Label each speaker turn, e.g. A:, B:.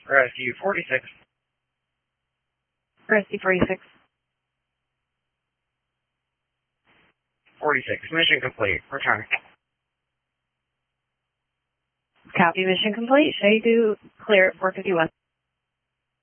A: Rescue 46.
B: Rescue 46.
A: 46. Mission complete. Return.
B: Copy, mission complete. Show you to clear at 451.